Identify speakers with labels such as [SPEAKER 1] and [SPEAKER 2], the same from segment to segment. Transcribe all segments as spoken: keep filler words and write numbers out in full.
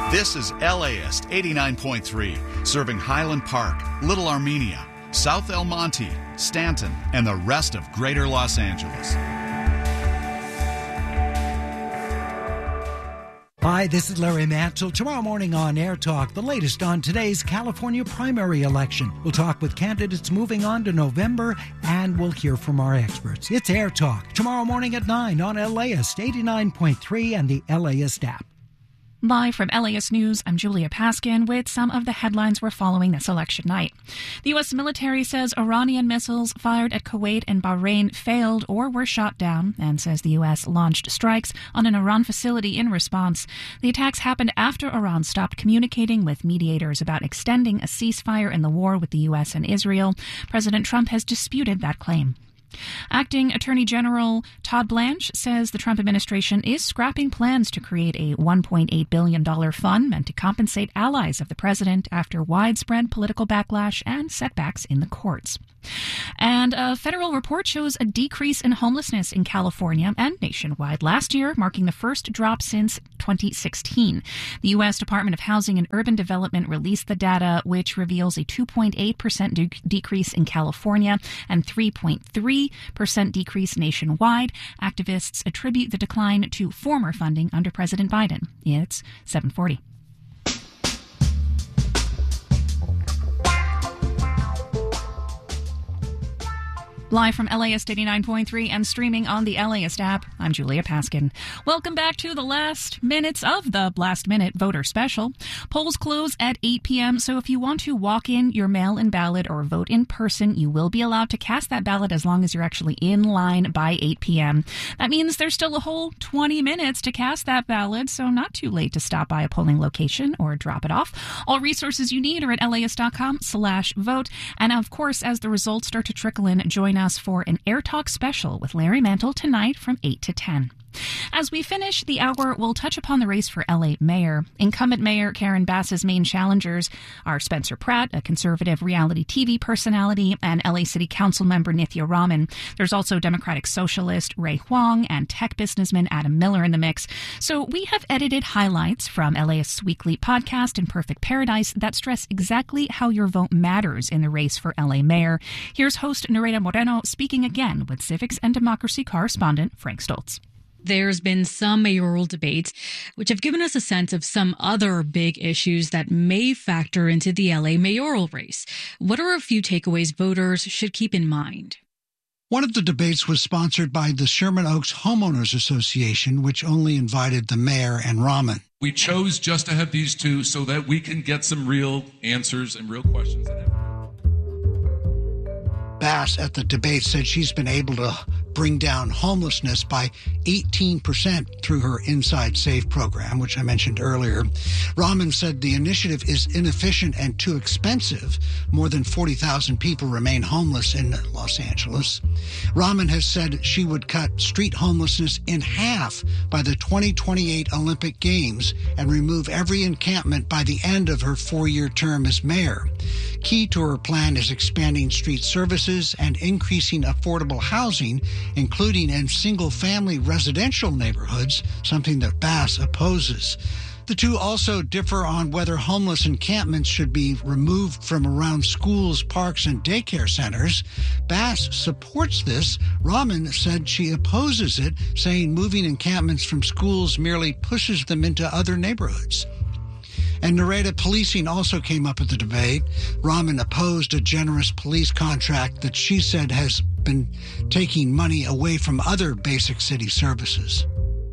[SPEAKER 1] This is L A S eighty-nine point three, serving Highland Park, Little Armenia, South El Monte, Stanton, and the rest of Greater Los Angeles.
[SPEAKER 2] Hi, this is Larry Mantle. Tomorrow morning on Air Talk, the latest on today's California primary election. We'll talk with candidates moving on to November, and we'll hear from our experts. It's Air Talk, tomorrow morning at nine on L A S eighty-nine point three and the L A S app.
[SPEAKER 3] Live from L A S News, I'm Julia Paskin with some of the headlines we're following this election night. The U S military says Iranian missiles fired at Kuwait and Bahrain failed or were shot down, and says the U S launched strikes on an Iran facility in response. The attacks happened after Iran stopped communicating with mediators about extending a ceasefire in the war with the U S and Israel. President Trump has disputed that claim. Acting Attorney General Todd Blanche says the Trump administration is scrapping plans to create a one point eight billion dollars fund meant to compensate allies of the president after widespread political backlash and setbacks in the courts. And a federal report shows a decrease in homelessness in California and nationwide last year, marking the first drop since twenty sixteen. The U S Department of Housing and Urban Development released the data, which reveals a two point eight percent de- decrease in California and three point three percent decrease nationwide. Activists attribute the decline to former funding under President Biden. It's seven forty. Live from L A S eighty-nine point three and streaming on the L A S app, I'm Julia Paskin. Welcome back to the last minutes of the Last Minute Voter Special. Polls close at eight p.m., so if you want to walk in your mail-in ballot or vote in person, you will be allowed to cast that ballot as long as you're actually in line by eight p.m. That means there's still a whole twenty minutes to cast that ballot, so not too late to stop by a polling location or drop it off. All resources you need are at las.com slash vote. And of course, as the results start to trickle in, join us for an Air Talk special with Larry Mantle tonight from eight to ten. As we finish the hour, we'll touch upon the race for L A mayor. Incumbent Mayor Karen Bass's main challengers are Spencer Pratt, a conservative reality T V personality, and L A City Council member Nithya Raman. There's also Democratic Socialist Ray Huang and tech businessman Adam Miller in the mix. So we have edited highlights from L A S Weekly podcast and Perfect Paradise that stress exactly how your vote matters in the race for L A mayor. Here's host Nereda Moreno speaking again with Civics and Democracy correspondent Frank Stoltz.
[SPEAKER 4] There's been some mayoral debates, which have given us a sense of some other big issues that may factor into the L A mayoral race. What are a few takeaways voters should keep in mind?
[SPEAKER 5] One of the debates was sponsored by the Sherman Oaks Homeowners Association, which only invited the mayor and Raman.
[SPEAKER 6] We chose just to have these two so that we can get some real answers and real questions.
[SPEAKER 5] Bass at the debate said she's been able to bring down homelessness by eighteen percent through her Inside Safe program, which I mentioned earlier. Raman said the initiative is inefficient and too expensive. More than forty thousand people remain homeless in Los Angeles. Raman has said she would cut street homelessness in half by the twenty twenty-eight Olympic Games and remove every encampment by the end of her four-year term as mayor. Key to her plan is expanding street services and increasing affordable housing, including in single-family residential neighborhoods, something that Bass opposes. The two also differ on whether homeless encampments should be removed from around schools, parks, and daycare centers. Bass supports this. Raman said she opposes it, saying moving encampments from schools merely pushes them into other neighborhoods. And Nereda, policing also came up at the debate. Raman opposed a generous police contract that she said has been taking money away from other basic city services.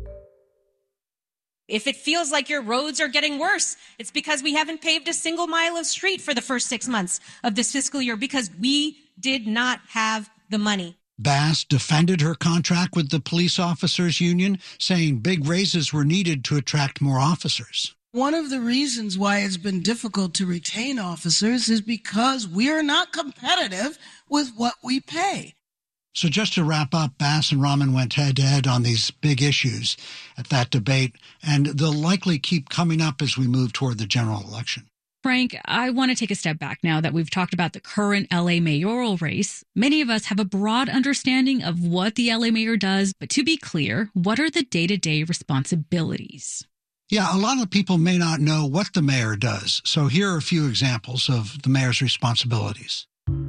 [SPEAKER 7] If it feels like your roads are getting worse, it's because we haven't paved a single mile of street for the first six months of this fiscal year because we did not have the money.
[SPEAKER 5] Bass defended her contract with the police officers union, saying big raises were needed to attract more officers.
[SPEAKER 8] One of the reasons why it's been difficult to retain officers is because we are not competitive with what we pay.
[SPEAKER 5] So just to wrap up, Bass and Raman went head-to-head on these big issues at that debate, and they'll likely keep coming up as we move toward the general election.
[SPEAKER 4] Frank, I want to take a step back now that we've talked about the current L A mayoral race. Many of us have a broad understanding of what the L A mayor does, but to be clear, what are the day-to-day responsibilities?
[SPEAKER 5] Yeah, a lot of people may not know what the mayor does. So here are a few examples of the mayor's responsibilities.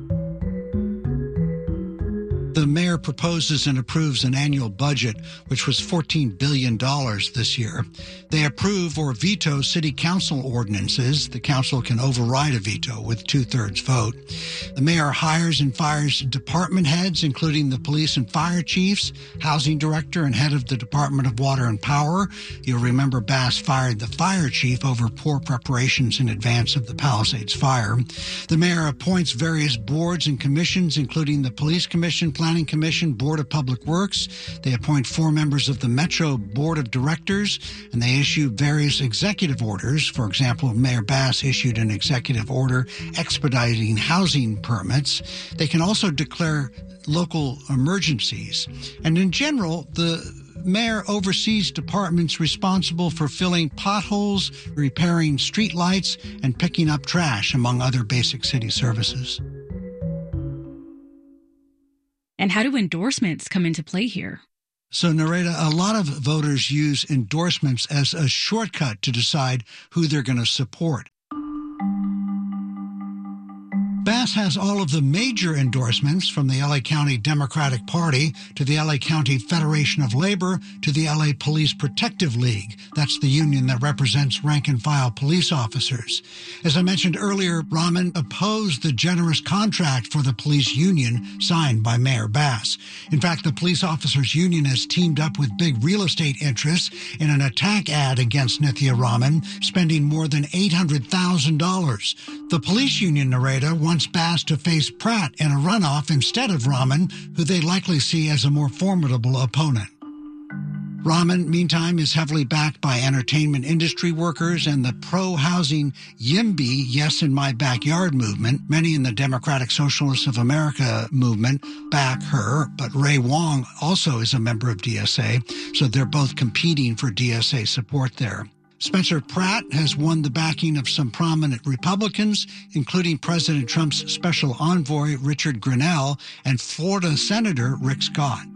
[SPEAKER 5] The mayor proposes and approves an annual budget, which was fourteen billion dollars this year. They approve or veto city council ordinances. The council can override a veto with two-thirds vote. The mayor hires and fires department heads, including the police and fire chiefs, housing director, and head of the Department of Water and Power. You'll remember Bass fired the fire chief over poor preparations in advance of the Palisades fire. The mayor appoints various boards and commissions, including the Police Commission, Planning Commission, Board of Public Works. They appoint four members of the Metro Board of Directors, and they issue various executive orders. For example, Mayor Bass issued an executive order expediting housing permits. They can also declare local emergencies. And in general, the mayor oversees departments responsible for filling potholes, repairing streetlights, and picking up trash, among other basic city services.
[SPEAKER 4] And how do endorsements come into play here?
[SPEAKER 5] So, Nareda, a lot of voters use endorsements as a shortcut to decide who they're going to support. Bass has all of the major endorsements, from the L A County Democratic Party to the L A County Federation of Labor to the L A Police Protective League. That's the union that represents rank-and-file police officers. As I mentioned earlier, Rahman opposed the generous contract for the police union signed by Mayor Bass. In fact, the police officers union has teamed up with big real estate interests in an attack ad against Nithya Rahman, spending more than eight hundred thousand dollars. The police union, Nareda, wants Bass to face Pratt in a runoff instead of Rahman, who they likely see as a more formidable opponent. Rahman, meantime, is heavily backed by entertainment industry workers and the pro-housing YIMBY, Yes in My Backyard movement. Many in the Democratic Socialists of America movement back her, but Ray Wong also is a member of D S A, so they're both competing for D S A support there. Spencer Pratt has won the backing of some prominent Republicans, including President Trump's special envoy, Richard Grenell, and Florida Senator Rick Scott.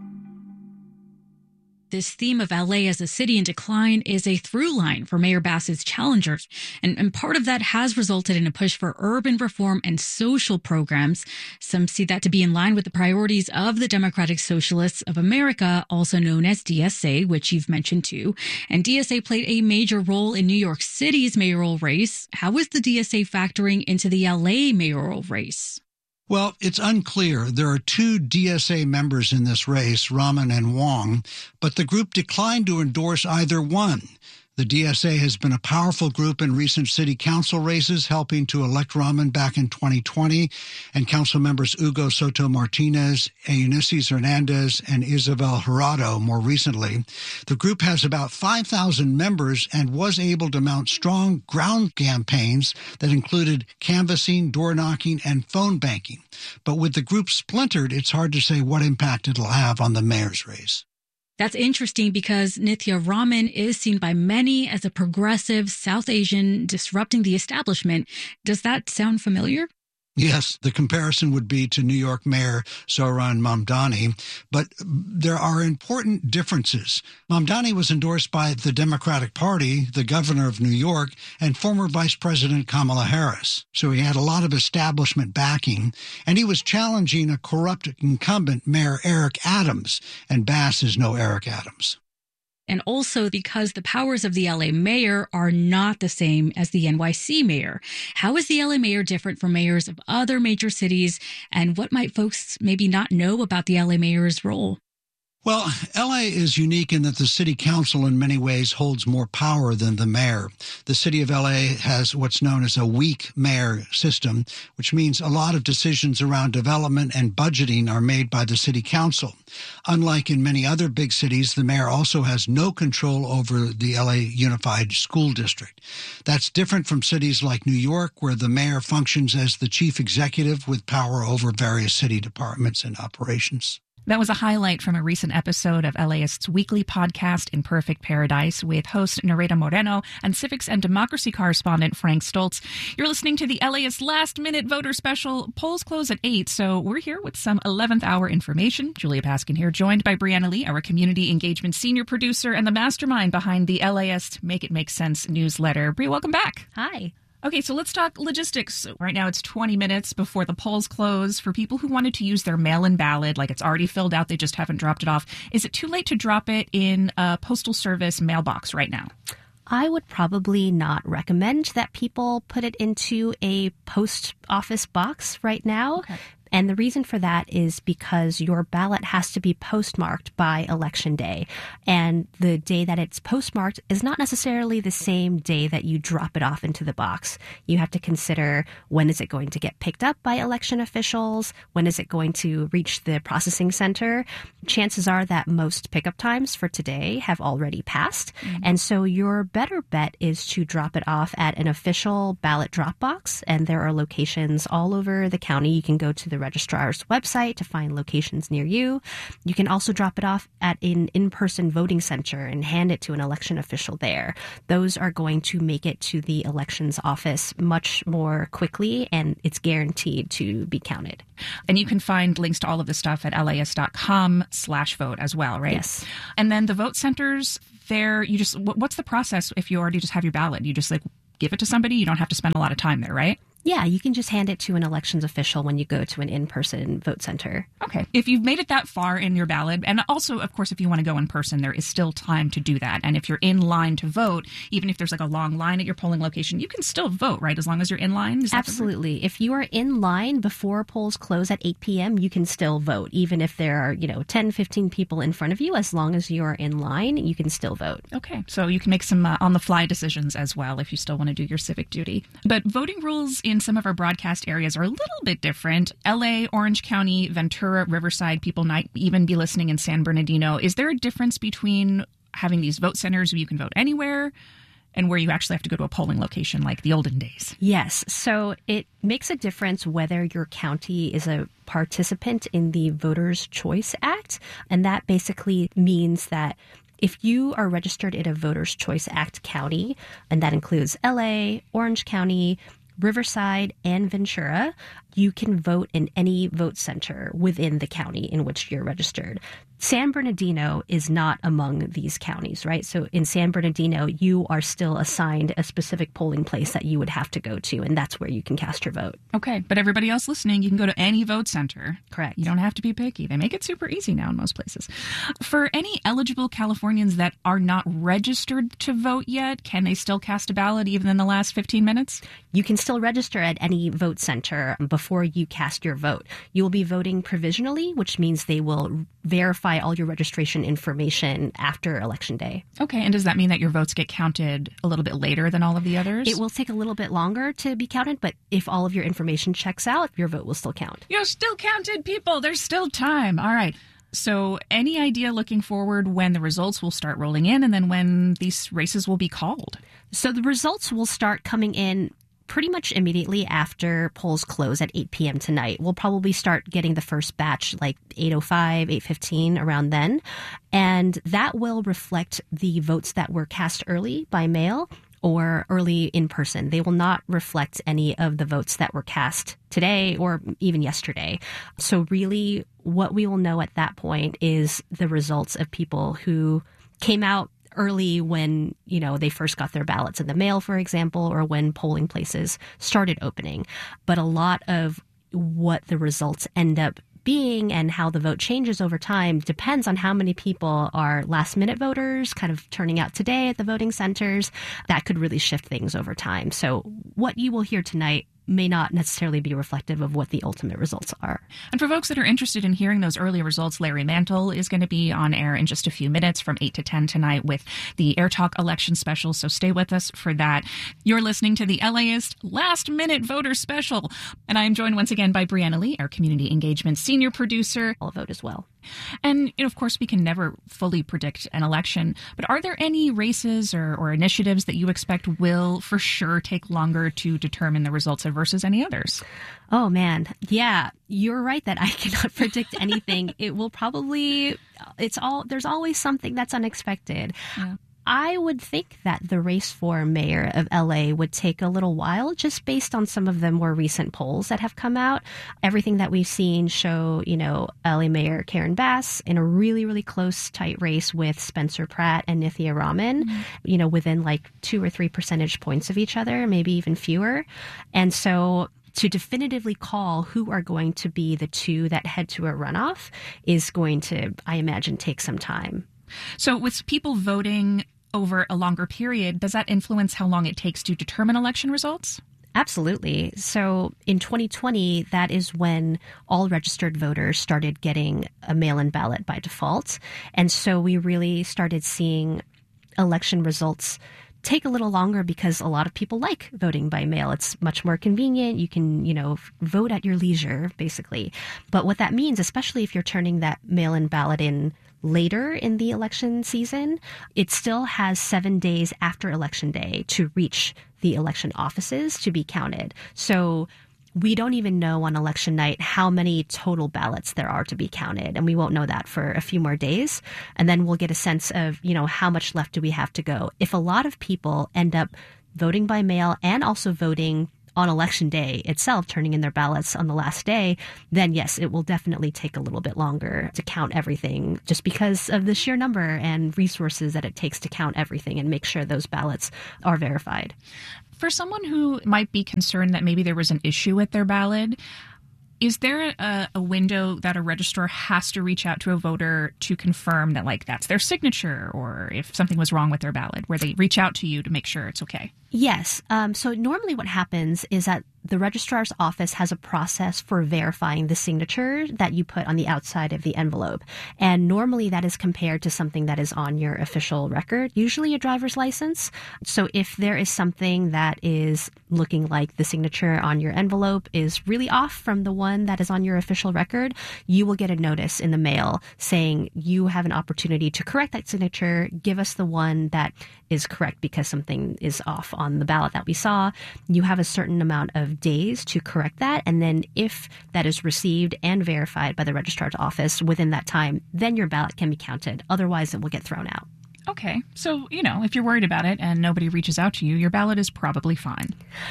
[SPEAKER 4] This theme of L A as a city in decline is a through line for Mayor Bass's challengers, and, and part of that has resulted in a push for urban reform and social programs. Some see that to be in line with the priorities of the Democratic Socialists of America, also known as D S A, which you've mentioned too. And D S A played a major role in New York City's mayoral race. How is the D S A factoring into the L A mayoral race?
[SPEAKER 5] Well, it's unclear. There are two D S A members in this race, Rahman and Wong, but the group declined to endorse either one. The D S A has been a powerful group in recent city council races, helping to elect Rahman back in twenty twenty, and council members Hugo Soto Martinez, Eunices Hernandez, and Isabel Jurado more recently. The group has about five thousand members and was able to mount strong ground campaigns that included canvassing, door knocking, and phone banking. But with the group splintered, it's hard to say what impact it'll have on the mayor's race.
[SPEAKER 4] That's interesting because Nithya Rahman is seen by many as a progressive South Asian disrupting the establishment. Does that sound familiar?
[SPEAKER 5] Yes, the comparison would be to New York Mayor Zohran Mamdani, but there are important differences. Mamdani was endorsed by the Democratic Party, the governor of New York, and former Vice President Kamala Harris. So he had a lot of establishment backing, and he was challenging a corrupt incumbent, Mayor Eric Adams, and Bass is no Eric Adams.
[SPEAKER 4] And also because the powers of the L A mayor are not the same as the N Y C mayor. How is the L A mayor different from mayors of other major cities? And what might folks maybe not know about the L A mayor's role?
[SPEAKER 5] Well, L A is unique in that the city council in many ways holds more power than the mayor. The city of L A has what's known as a weak mayor system, which means a lot of decisions around development and budgeting are made by the city council. Unlike in many other big cities, the mayor also has no control over the L A Unified School District. That's different from cities like New York, where the mayor functions as the chief executive with power over various city departments and operations.
[SPEAKER 3] That was a highlight from a recent episode of LAist's weekly podcast, Imperfect Paradise, with host Nareda Moreno and civics and democracy correspondent Frank Stoltz. You're listening to the LAist Last Minute Voter Special. Polls close at eight, so we're here with some eleventh hour information. Julia Paskin here, joined by Brianna Lee, our community engagement senior producer and the mastermind behind the LAist Make It Make Sense newsletter. Bri, welcome back.
[SPEAKER 9] Hi.
[SPEAKER 3] Okay, so let's talk logistics. Right now it's twenty minutes before the polls close. For people who wanted to use their mail-in ballot, like it's already filled out, they just haven't dropped it off. Is it too late to drop it in a postal service mailbox right now?
[SPEAKER 9] I would probably not recommend that people put it into a post office box right now.
[SPEAKER 3] Okay.
[SPEAKER 9] And the reason for that is because your ballot has to be postmarked by Election Day. And the day that it's postmarked is not necessarily the same day that you drop it off into the box. You have to consider, when is it going to get picked up by election officials? When is it going to reach the processing center? Chances are that most pickup times for today have already passed. Mm-hmm. And so your better bet is to drop it off at an official ballot drop box. And there are locations all over the county. You can go to the registrar's website to find locations near you. You can also drop it off at an in-person voting center and hand it to an election official there. Those are going to make it to the elections office much more quickly, and it's guaranteed to be counted.
[SPEAKER 3] And you can find links to all of this stuff at laist.com slash vote as well, right?
[SPEAKER 9] Yes.
[SPEAKER 3] And then the vote centers, there, you just, what's the process if you already just have your ballot? You just like give it to somebody? You don't have to spend a lot of time there, right?
[SPEAKER 9] Yeah, you can just hand it to an elections official when you go to an in-person vote center.
[SPEAKER 3] Okay. If you've made it that far in your ballot, and also, of course, if you want to go in person, there is still time to do that. And if you're in line to vote, even if there's like a long line at your polling location, you can still vote, right? As long as you're in line? Is that
[SPEAKER 9] Absolutely. If you are in line before polls close at eight p.m., you can still vote. Even if there are, you know, ten, fifteen people in front of you, as long as you're in line, you can still vote.
[SPEAKER 3] Okay. So you can make some uh, on-the-fly decisions as well if you still want to do your civic duty. But voting rules in some of our broadcast areas are a little bit different. L A, Orange County, Ventura, Riverside, people might even be listening in San Bernardino. Is there a difference between having these vote centers where you can vote anywhere and where you actually have to go to a polling location like the olden days?
[SPEAKER 9] Yes. So it makes a difference whether your county is a participant in the Voters' Choice Act. And that basically means that if you are registered in a Voters' Choice Act county, and that includes L A, Orange County, Riverside, and Ventura, you can vote in any vote center within the county in which you're registered. San Bernardino is not among these counties, right? So in San Bernardino, you are still assigned a specific polling place that you would have to go to, and that's where you can cast your vote.
[SPEAKER 3] Okay, but everybody else listening, you can go to any vote center.
[SPEAKER 9] Correct.
[SPEAKER 3] You don't have to be picky. They make it super easy now in most places. For any eligible Californians that are not registered to vote yet, can they still cast a ballot even in the last fifteen minutes?
[SPEAKER 9] You can still register at any vote center before you cast your vote. You will be voting provisionally, which means they will verify all your registration information after Election Day.
[SPEAKER 3] Okay, and does that mean that your votes get counted a little bit later than all of the others?
[SPEAKER 9] It will take a little bit longer to be counted, but if all of your information checks out, your vote will still count.
[SPEAKER 3] You're still counted, people. There's still time. All right. So any idea looking forward when the results will start rolling in and then when these races will be called?
[SPEAKER 9] So the results will start coming in pretty much immediately after polls close at eight p.m. tonight. We'll probably start getting the first batch like eight oh five, eight fifteen, around then. And that will reflect the votes that were cast early by mail or early in person. They will not reflect any of the votes that were cast today or even yesterday. So really what we will know at that point is the results of people who came out early when, you know, they first got their ballots in the mail, for example, or when polling places started opening. But a lot of what the results end up being and how the vote changes over time depends on how many people are last minute voters kind of turning out today at the voting centers. That could really shift things over time. So what you will hear tonight may not necessarily be reflective of what the ultimate results are.
[SPEAKER 3] And for folks that are interested in hearing those early results, Larry Mantle is going to be on air in just a few minutes from eight to ten tonight with the Air Talk election special. So stay with us for that. You're listening to the LAist Last Minute Voter Special. And I am joined once again by Brianna Lee, our community engagement senior producer.
[SPEAKER 9] I'll vote as well.
[SPEAKER 3] And, you know, of course, we can never fully predict an election, but are there any races or, or initiatives that you expect will for sure take longer to determine the results of versus any others?
[SPEAKER 9] Oh, man. Yeah, you're right that I cannot predict anything. It will probably, it's all, there's always something that's unexpected. Yeah. I would think that the race for mayor of L A would take a little while, just based on some of the more recent polls that have come out. Everything that we've seen show, you know, L A Mayor Karen Bass in a really, really close, tight race with Spencer Pratt and Nithya Raman, mm-hmm. you know, within like two or three percentage points of each other, maybe even fewer. And so to definitively call who are going to be the two that head to a runoff is going to, I imagine, take some time.
[SPEAKER 3] So with people voting over a longer period, does that influence how long it takes to determine election results?
[SPEAKER 9] Absolutely. So in twenty twenty, that is when all registered voters started getting a mail-in ballot by default. And so we really started seeing election results take a little longer because a lot of people like voting by mail. It's much more convenient. You can, you know, vote at your leisure, basically. But what that means, especially if you're turning that mail-in ballot in later in the election season, it still has seven days after Election Day to reach the election offices to be counted. So we don't even know on election night how many total ballots there are to be counted. And we won't know that for a few more days. And then we'll get a sense of, you know, how much left do we have to go? If a lot of people end up voting by mail and also voting on election day itself, turning in their ballots on the last day, then yes, it will definitely take a little bit longer to count everything just because of the sheer number and resources that it takes to count everything and make sure those ballots are verified.
[SPEAKER 3] For someone who might be concerned that maybe there was an issue with their ballot, is there a, a window that a registrar has to reach out to a voter to confirm that, like, that's their signature, or if something was wrong with their ballot, where they reach out to you to make sure it's okay?
[SPEAKER 9] Yes. Um, so normally what happens is that the registrar's office has a process for verifying the signature that you put on the outside of the envelope. And normally that is compared to something that is on your official record, usually a driver's license. So if there is something that is looking like the signature on your envelope is really off from the one that is on your official record, you will get a notice in the mail saying you have an opportunity to correct that signature. Give us the one that is correct because something is off on the ballot that we saw. You have a certain amount of days to correct that. And then if that is received and verified by the registrar's office within that time, then your ballot can be counted. Otherwise, it will get thrown out.
[SPEAKER 3] Okay. So, you know, if you're worried about it and nobody reaches out to you, your ballot is probably fine.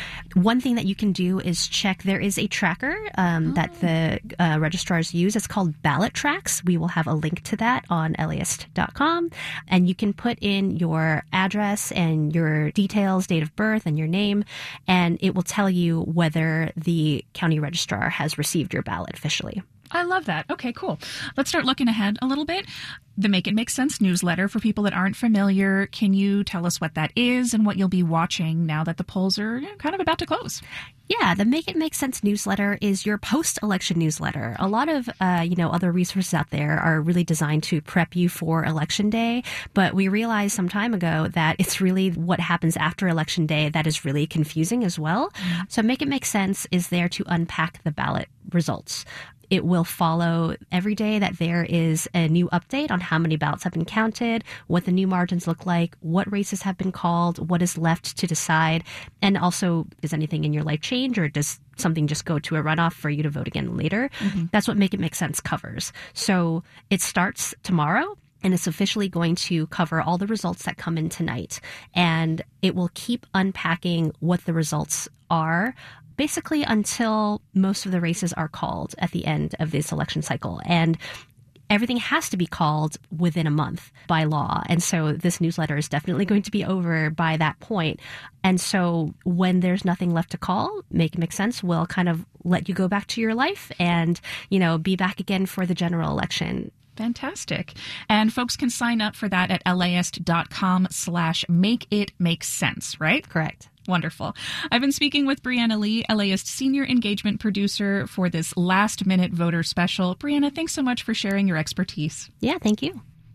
[SPEAKER 9] One thing that you can do is check. There is a tracker um, oh. that the uh, registrars use. It's called Ballot Tracks. We will have a link to that on L A ist dot com. And you can put in your address and your details, date of birth, and your name, and it will tell you whether the county registrar has received your ballot officially.
[SPEAKER 3] I love that. Okay, cool. Let's start looking ahead a little bit. The Make It Make Sense newsletter, for people that aren't familiar, can you tell us what that is and what you'll be watching now that the polls are, you know, kind of about to close?
[SPEAKER 9] Yeah, the Make It Make Sense newsletter is your post-election newsletter. A lot of, uh, you know, other resources out there are really designed to prep you for Election Day, but we realized some time ago that it's really what happens after Election Day that is really confusing as well. Mm-hmm. So Make It Make Sense is there to unpack the ballot results. It will follow every day that there is a new update on how many ballots have been counted, what the new margins look like, what races have been called, what is left to decide, and also, does anything in your life change, or does something just go to a runoff for you to vote again later? Mm-hmm. That's what Make It Make Sense covers. So it starts tomorrow, and it's officially going to cover all the results that come in tonight. And it will keep unpacking what the results are, basically until most of the races are called at the end of this election cycle. And everything has to be called within a month by law. And so this newsletter is definitely going to be over by that point. And so when there's nothing left to call, Make It Make Sense will kind of let you go back to your life and, you know, be back again for the general election.
[SPEAKER 3] Fantastic. And folks can sign up for that at L A ist dot com slash make it make sense, right?
[SPEAKER 9] Correct.
[SPEAKER 3] Wonderful. I've been speaking with Brianna Lee, LAist Senior Engagement Producer for this Last Minute Voter Special. Brianna, thanks so much for sharing your expertise.
[SPEAKER 9] Yeah, thank you.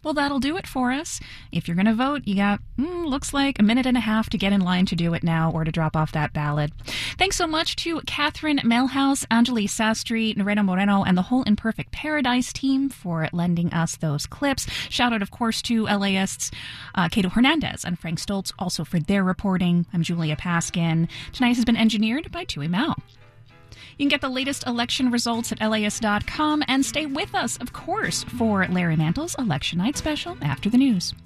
[SPEAKER 3] Well, that'll do it for us. If you're going to vote, you got, mm, looks like, a minute and a half to get in line to do it now or to drop off that ballot. Thanks so much to Catherine Melhouse, Anjali Sastry, Norena Moreno, and the whole Imperfect Paradise team for lending us those clips. Shout out, of course, to LAist's uh, Cato Hernandez and Frank Stoltz, also for their reporting. I'm Julia Paskin. Tonight has been engineered by Tui Mao. You can get the latest election results at L A S dot com and stay with us, of course, for Larry Mantle's Election Night Special after the news.